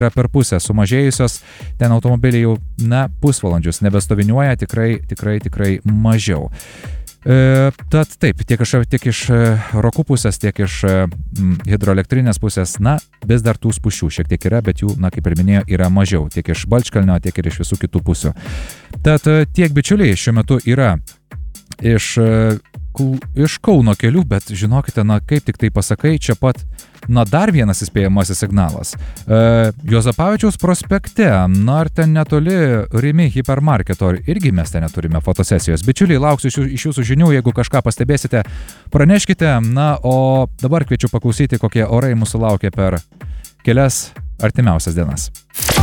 yra per pusę sumažėjusios, ten automobiliai jau, pusvalandžius nebestoviniuoja, tikrai mažiau. Tad taip, tiek iš Rokų pusės, tiek iš hidroelektrinės pusės, vis dar tų spūsčių šiek tiek yra, bet jų, kaip ir minėjau, yra mažiau, tiek iš Balčkalnio, tiek ir iš visų kitų pusių. Tad tiek bičiuliai šiuo metu yra iš Kauno kelių, bet žinokite, kaip tik tai pasakai, čia pat, dar vienas įspėjamasis signalas. Juozapavičiaus prospekte, ar ten netoli Rimi hipermarketo, irgi mes ten neturime fotosesijos. Bičiuliai, lauksiu iš jūsų žinių, jeigu kažką pastebėsite, praneškite, o dabar kviečiu paklausyti, kokie orai mūsų laukia per kelias artimiausias dienas.